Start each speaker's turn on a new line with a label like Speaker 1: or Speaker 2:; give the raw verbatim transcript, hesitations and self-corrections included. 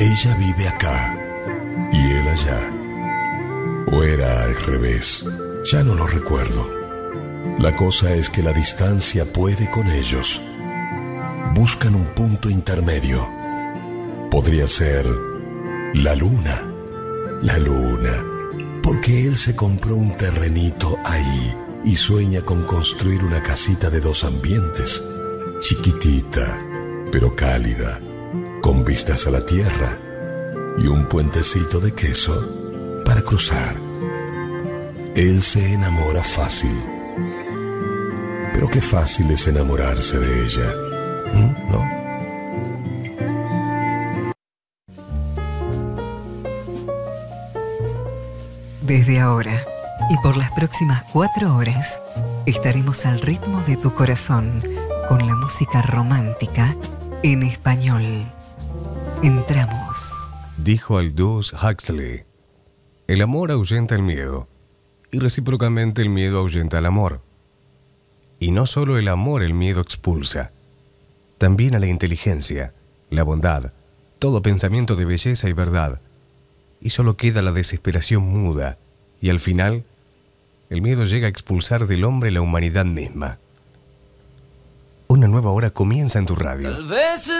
Speaker 1: Ella vive acá y él allá. O era al revés, ya no lo recuerdo. La cosa es que la distancia puede con ellos. Buscan un punto intermedio. Podría ser la luna. La luna. Porque él se compró un terrenito ahí y sueña con construir una casita de dos ambientes. Chiquitita, pero cálida, con vistas a la tierra y un puentecito de queso para cruzar. Él se enamora fácil. Pero qué fácil es enamorarse de ella, ¿no?
Speaker 2: Desde ahora y por las próximas cuatro horas estaremos al ritmo de tu corazón con la música romántica en español. Entramos.
Speaker 3: Dijo Aldous Huxley: el amor ahuyenta el miedo y recíprocamente el miedo ahuyenta el amor. Y no solo el amor el miedo expulsa, también a la inteligencia, la bondad, todo pensamiento de belleza y verdad. Y solo queda la desesperación muda, y al final, el miedo llega a expulsar del hombre la humanidad misma. Una nueva hora comienza en tu radio.